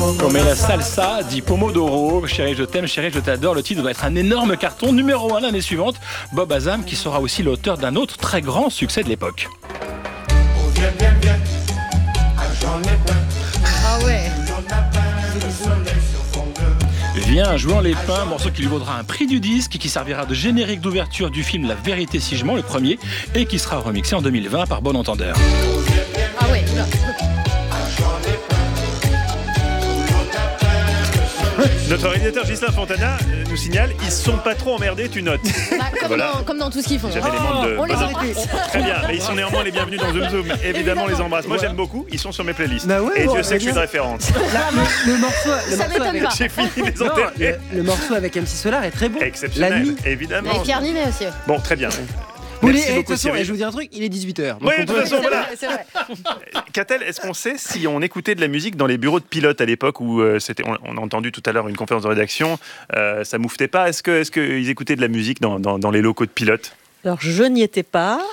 Comme la salsa dit Pomodoro, Chérie je t'aime, chérie je t'adore, le titre doit être un énorme carton, numéro 1 l'année suivante. Bob Azam qui sera aussi l'auteur d'un autre très grand succès de l'époque. Ah ouais. Viens jouant les pains, morceau qui lui vaudra un prix du disque et qui servira de générique d'ouverture du film La Vérité si je mens, le premier, et qui sera remixé en 2020 par Bon Entendeur. Ah ouais. Notre réalisateur Ghislain Fontana nous signale, ils se sont pas trop emmerdés, tu notes. Comme dans tout ce qu'ils font. J'avais les membres de... On les embrasse. Très bien, mais ils sont néanmoins les bienvenus dans Zoom Zoom. Évidemment, on les embrasse. Moi, j'aime beaucoup, ils sont sur mes playlists. Bah ouais, et bon, Dieu sait que je suis de bien. référence. Le morceau m'étonne avec... pas. J'ai fini les Non, enterrer. le morceau avec MC Solar est très bon. Exceptionnel, La nuit. évidemment. Avec Pierre Ninet aussi. Bon, très bien. Oui, Merci de toute beaucoup, façon, Cyril. je vous dis un truc, il est 18h. Oui, de toute façon, voilà. C'est vrai. Catel, est-ce qu'on sait si on écoutait de la musique dans les bureaux de pilotes à l'époque où c'était, on a entendu tout à l'heure une conférence de rédaction, ça mouftait pas. Est-ce qu'ils écoutaient de la musique dans les locaux de pilotes? Alors, je n'y étais pas.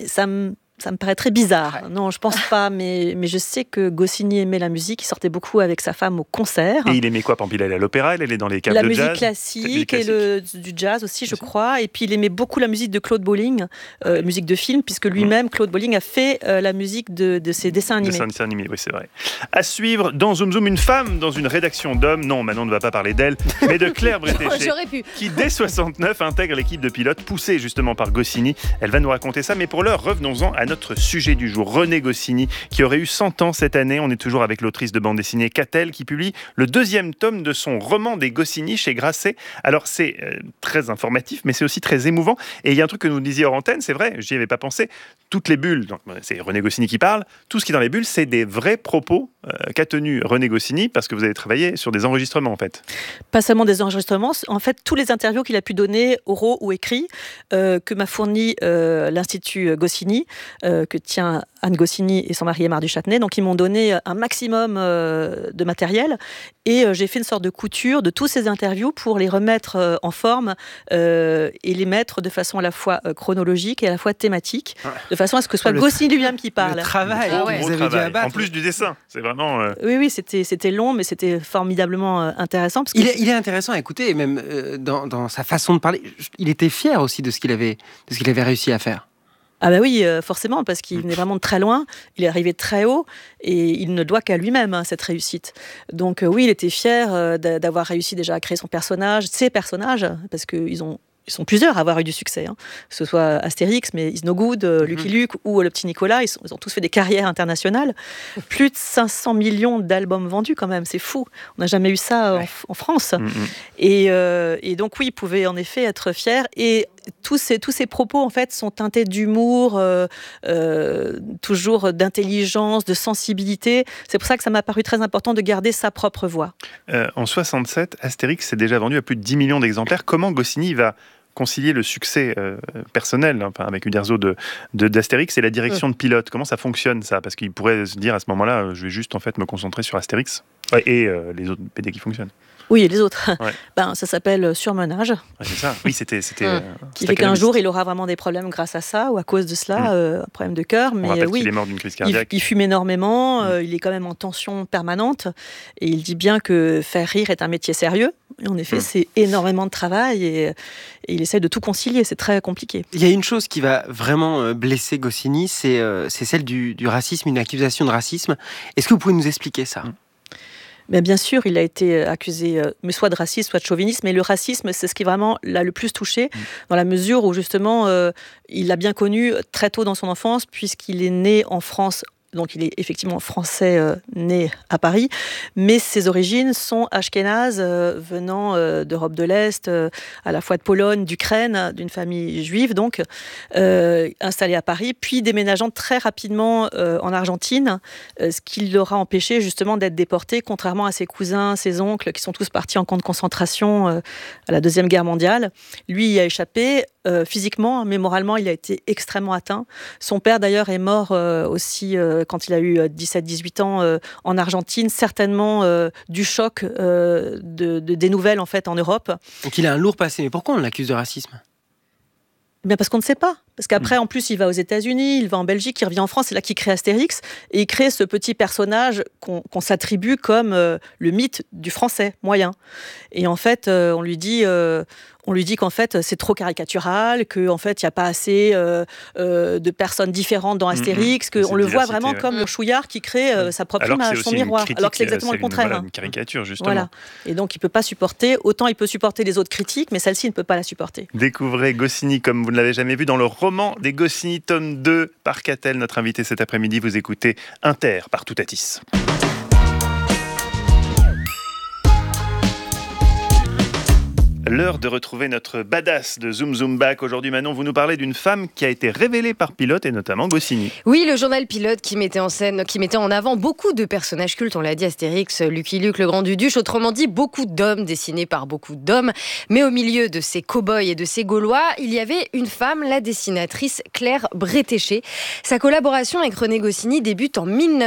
Ça me paraît très bizarre. Non, je pense pas, mais je sais que Goscinny aimait la musique. Il sortait beaucoup avec sa femme au concert. Et il aimait quoi? Par exemple, il allait à l'opéra, il allait dans les caves La de musique jazz. classique et du jazz aussi, je crois. Et puis, il aimait beaucoup la musique de Claude Bolling, musique de film, puisque lui-même, Claude Bolling, a fait la musique de ses dessins animés. Dessin animé, oui, c'est vrai. À suivre dans Zoom Zoom, une femme dans une rédaction d'hommes. Non, Manon ne va pas parler d'elle, mais de Claire Bretéché, J'aurais pu. qui dès 69 intègre l'équipe de pilotes, poussée justement par Goscinny. Elle va nous raconter ça, mais pour l'heure, revenons-en à notre sujet du jour. René Goscinny, qui aurait eu 100 ans cette année. On est toujours avec l'autrice de bande dessinée Catel, qui publie le 2e tome de son roman des Goscinny chez Grasset. Alors c'est très informatif, mais c'est aussi très émouvant. Et il y a un truc que nous disiez hors antenne, c'est vrai, j'y avais pas pensé. Toutes les bulles, donc, c'est René Goscinny qui parle, tout ce qui est dans les bulles, c'est des vrais propos qu'a tenu René Goscinny, parce que vous avez travaillé sur des enregistrements en fait. Pas seulement des enregistrements, en fait, tous les interviews qu'il a pu donner, oraux ou écrits, que m'a fourni l'Institut Goscinny, que tient Anne Goscinny et son mari Aymar du Châtenay. Donc, ils m'ont donné un maximum de matériel et j'ai fait une sorte de couture de tous ces interviews pour les remettre en forme et les mettre de façon à la fois chronologique et à la fois thématique, de façon à ce que ce soit Goscinny lui-même qui parle. Le travail, Ah ouais. vous avez dû Travail. abattre. En plus du dessin, c'est vraiment... Oui, c'était long, mais c'était formidablement intéressant. Parce que Il est intéressant à écouter, et même dans sa façon de parler. Il était fier aussi de ce qu'il avait réussi à faire. Ah bah oui, forcément, parce qu'il venait vraiment de très loin, il est arrivé très haut, et il ne doit qu'à lui-même, cette réussite. Donc oui, il était fier d'avoir réussi déjà à créer ses personnages, parce qu'ils sont plusieurs à avoir eu du succès, hein. Que ce soit Astérix, mais Is No Good, Lucky Luke ou le petit Nicolas, ils ont tous fait des carrières internationales. Plus de 500 millions d'albums vendus quand même, c'est fou. On n'a jamais eu ça en France. Et donc oui, il pouvait en effet être fier. Et tous ces propos en fait sont teintés d'humour, toujours d'intelligence, de sensibilité. C'est pour ça que ça m'a paru très important de garder sa propre voix. En 67, Astérix s'est déjà vendu à plus de 10 millions d'exemplaires. Comment Goscinny va concilier le succès personnel, enfin, avec Uderzo d'Astérix et la direction de pilote? Comment ça fonctionne ça? Parce qu'il pourrait se dire à ce moment-là, je vais juste en fait me concentrer sur Astérix et les autres BD qui fonctionnent. Oui, et les autres. Ouais. Ça s'appelle surmenage. Ouais, c'est ça. Oui, c'était. Qui fait qu'un jour, il aura vraiment des problèmes grâce à ça ou à cause de cela, un problème de cœur. On Mais rappelle oui, qu'il est mort d'une crise cardiaque. il fume énormément, il est quand même en tension permanente. Et il dit bien que faire rire est un métier sérieux. Et en effet, c'est énormément de travail et il essaie de tout concilier. C'est très compliqué. Il y a une chose qui va vraiment blesser Goscinny, c'est celle du racisme, une accusation de racisme. Est-ce que vous pouvez nous expliquer ça? Mais bien sûr, il a été accusé mais soit de racisme, soit de chauvinisme. Mais le racisme, c'est ce qui vraiment l'a le plus touché, dans la mesure où justement, il l'a bien connu très tôt dans son enfance, puisqu'il est né en France. Donc il est effectivement français, né à Paris, mais ses origines sont ashkénazes, venant d'Europe de l'Est, à la fois de Pologne, d'Ukraine, d'une famille juive, donc installée à Paris, puis déménageant très rapidement en Argentine, ce qui l'aura empêché justement d'être déporté, contrairement à ses cousins, ses oncles, qui sont tous partis en camp de concentration à la Deuxième Guerre mondiale. Lui y a échappé. Physiquement, mais moralement, il a été extrêmement atteint. Son père, d'ailleurs, est mort aussi quand il a eu 17-18 ans en Argentine, certainement du choc des nouvelles en fait en Europe. Donc il a un lourd passé. Mais pourquoi on l'accuse de racisme? Bien parce qu'on ne sait pas. Parce qu'après, en plus, il va aux États-Unis, il va en Belgique, il revient en France, c'est là qu'il crée Astérix, et il crée ce petit personnage qu'on s'attribue comme le mythe du français moyen. Et en fait, on lui dit qu'en fait c'est trop caricatural, qu'en fait il n'y a pas assez de personnes différentes dans Astérix, qu'on le voit vraiment comme le chouillard qui crée sa propre image, son miroir, alors que c'est exactement le contraire. Voilà, une caricature justement. Voilà. Et donc il ne peut pas supporter, autant il peut supporter les autres critiques, mais celle-ci ne peut pas la supporter. Découvrez Goscinny comme vous ne l'avez jamais vu dans le roman des Goscinny, tome 2 par Catel, notre invité cet après-midi. Vous écoutez Inter par Toutatis. L'heure de retrouver notre badass de Zoom Zoom Back. Aujourd'hui, Manon, vous nous parlez d'une femme qui a été révélée par Pilote et notamment Goscinny. Oui, le journal Pilote qui mettait en avant beaucoup de personnages cultes. On l'a dit, Astérix, Lucky Luke, le Grand Duduche. Autrement dit, beaucoup d'hommes dessinés par beaucoup d'hommes. Mais au milieu de ces cow-boys et de ces Gaulois, il y avait une femme, la dessinatrice Claire Bretéché. Sa collaboration avec René Goscinny débute en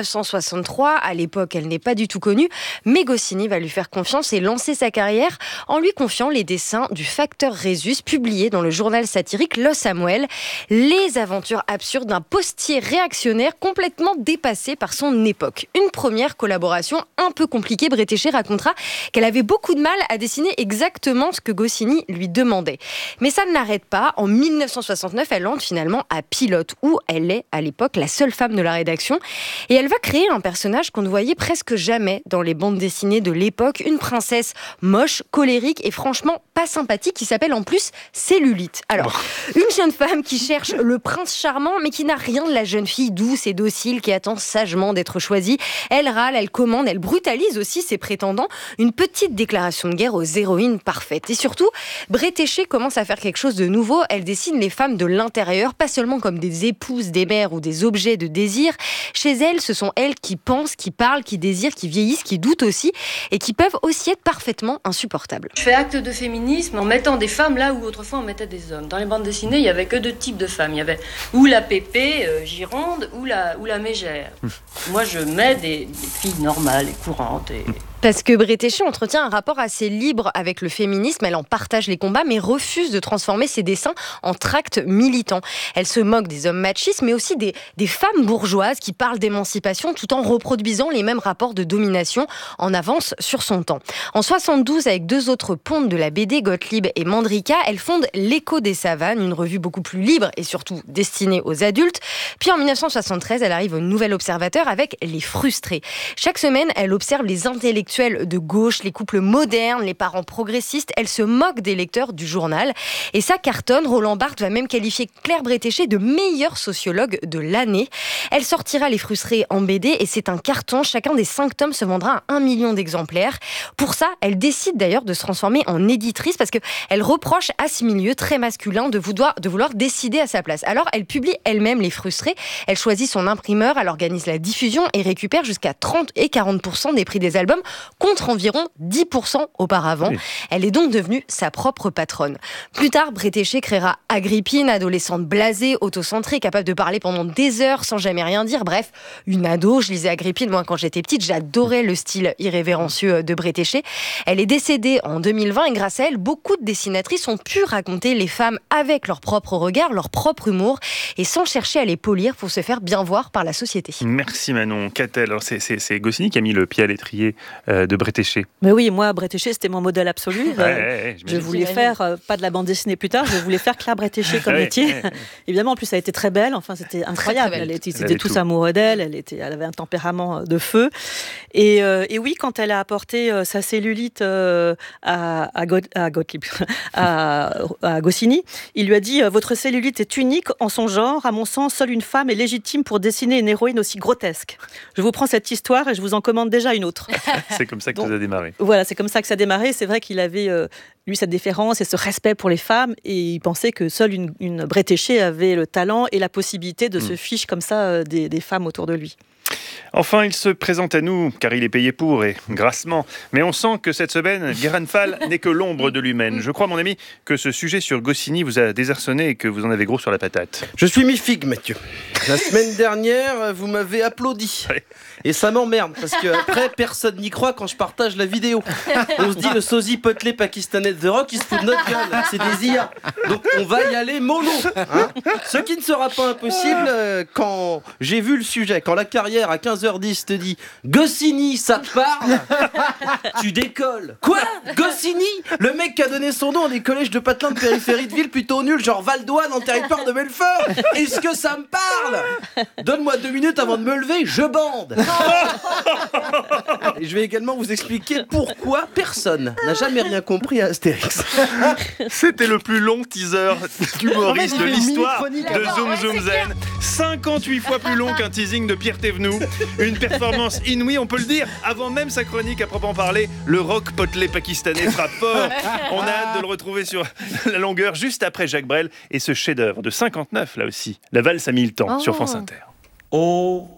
1963. À l'époque, elle n'est pas du tout connue, mais Goscinny va lui faire confiance et lancer sa carrière en lui confiant les dessins du facteur Rhésus, publié dans le journal satirique Le Samuel. Les aventures absurdes d'un postier réactionnaire complètement dépassé par son époque. Une première collaboration un peu compliquée. Bretéché racontera qu'elle avait beaucoup de mal à dessiner exactement ce que Goscinny lui demandait. Mais ça ne l'arrête pas. En 1969, elle entre finalement à Pilote, où elle est à l'époque la seule femme de la rédaction. Et elle va créer un personnage qu'on ne voyait presque jamais dans les bandes dessinées de l'époque. Une princesse moche, colérique et franchement pas sympathique, qui s'appelle en plus Cellulite. Alors, une jeune femme qui cherche le prince charmant, mais qui n'a rien de la jeune fille douce et docile qui attend sagement d'être choisie. Elle râle, elle commande, elle brutalise aussi ses prétendants. Une petite déclaration de guerre aux héroïnes parfaites. Et surtout, Bretéché commence à faire quelque chose de nouveau. Elle dessine les femmes de l'intérieur, pas seulement comme des épouses, des mères ou des objets de désir. Chez elle, ce sont elles qui pensent, qui parlent, qui désirent, qui vieillissent, qui doutent aussi, et qui peuvent aussi être parfaitement insupportables. Je fais acte de féminisme en mettant des femmes là où autrefois on mettait des hommes. Dans les bandes dessinées, il n'y avait que deux types de femmes. Il y avait ou la Pépé, Gironde, ou la Mégère. Moi, je mets des filles normales et courantes. Parce que Bretéché entretient un rapport assez libre avec le féminisme, elle en partage les combats, mais refuse de transformer ses dessins en tracts militants. Elle se moque des hommes machistes, mais aussi des femmes bourgeoises qui parlent d'émancipation tout en reproduisant les mêmes rapports de domination en avance sur son temps. En 72, avec deux autres pontes de la BD, Gottlieb et Mandrika, elle fonde L'Écho des Savanes, une revue beaucoup plus libre et surtout destinée aux adultes. Puis en 1973, elle arrive au Nouvel Observateur avec Les Frustrés. Chaque semaine, elle observe les intellectuels de gauche, les couples modernes, les parents progressistes. Elle se moque des lecteurs du journal. Et ça cartonne. Roland Barthes va même qualifier Claire Bretéché de meilleure sociologue de l'année. Elle sortira Les Frustrés en BD et c'est un carton. Chacun des 5 tomes se vendra à 1 million d'exemplaires. Pour ça, elle décide d'ailleurs de se transformer en éditrice parce qu'elle reproche à ce milieu très masculin de vouloir décider à sa place. Alors, elle publie elle-même Les Frustrés. Elle choisit son imprimeur, elle organise la diffusion et récupère jusqu'à 30 et 40% des prix des albums, contre environ 10% auparavant. Oui. Elle est donc devenue sa propre patronne. Plus tard, Bretéché créera Agrippine, adolescente blasée, autocentrée, capable de parler pendant des heures sans jamais rien dire. Bref, une ado. Je lisais Agrippine, moi, quand j'étais petite. J'adorais le style irrévérencieux de Bretéché. Elle est décédée en 2020 et grâce à elle, beaucoup de dessinatrices ont pu raconter les femmes avec leur propre regard, leur propre humour et sans chercher à les polir pour se faire bien voir par la société. Merci Manon. Catel, alors c'est Goscinny qui a mis le pied à l'étrier de Bretéché. Mais oui, moi, Bretéché, c'était mon modèle absolu. Je voulais faire, pas de la bande dessinée plus tard, je voulais faire Claire Bretéché comme métier. Évidemment, en plus, elle était très belle, enfin, c'était incroyable. Ils étaient tous amoureux d'elle, elle avait un tempérament de feu. Et oui, quand elle a apporté sa cellulite à Gottlieb, à Goscinny, il lui a dit « Votre cellulite est unique en son genre. À mon sens, seule une femme est légitime pour dessiner une héroïne aussi grotesque. Je vous prends cette histoire et je vous en commande déjà une autre. » C'est comme ça que ça a démarré. Voilà, c'est comme ça que ça a démarré. C'est vrai qu'il avait, lui, cette déférence et ce respect pour les femmes et il pensait que seule une Bretéché avait le talent et la possibilité de se fiche comme ça des femmes autour de lui. Enfin, il se présente à nous, car il est payé pour, et grassement. Mais on sent que cette semaine, Guérin Fall n'est que l'ombre de lui-même. Je crois, mon ami, que ce sujet sur Goscinny vous a désarçonné et que vous en avez gros sur la patate. Je suis mi-figue, Mathieu. La semaine dernière, vous m'avez applaudi. Ouais. Et ça m'emmerde, parce que après, personne n'y croit quand je partage la vidéo. On se dit, le sosie potelé pakistanais de The Rock, il se fout de notre gueule. C'est des IA. Donc on va y aller mollo. Hein. Ce qui ne sera pas impossible quand j'ai vu le sujet. Quand la carrière à 15h10 te dit Goscinny, ça te parle, tu décolles. Quoi? Goscinny? Le mec qui a donné son nom à des collèges de patelins de périphérie de ville plutôt nuls, genre Val-d'Oie dans le territoire de Belfort. Est-ce que ça me parle? Donne-moi 2 minutes avant de me lever, je bande. Et je vais également vous expliquer pourquoi personne n'a jamais rien compris à Astérix. C'était le plus long teaser d'humoriste de il fait une l'histoire mini-chronique de Zoom Zoom Zen. 58 fois plus long qu'un teasing de Pierre Thévenoud. Une performance inouïe, on peut le dire. Avant même sa chronique à proprement parler, le rock potelé pakistanais frappe fort. On a hâte de le retrouver sur la longueur juste après Jacques Brel et ce chef-d'œuvre de 59 là aussi. La valse à 1000 temps sur France Inter. Oh